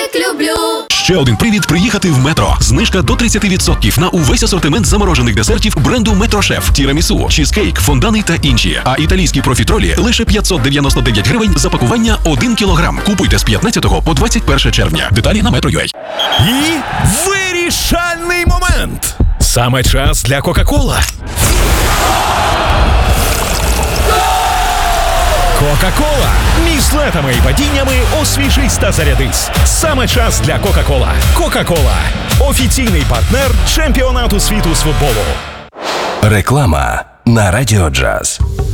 так люблю. Ще один привід приїхати в Метро. Знижка до 30% на увесь асортимент заморожених десертів бренду Метро Шеф, тірамісу, чізкейк, фондани та інші. А італійські профітролі лише 599 гривень за пакування 1 кілограм. Купуйте з 15 по 21 червня. Деталі на Metro.ua. І вирішальний момент. Саме час для Кока-Кола. Кока-Кола. Між летами і падіннями освіжись та зарядись. Саме час для Кока-Кола. Кока-Кола. Офіційний партнер чемпіонату світу з футболу. Реклама на Радіо Джаз.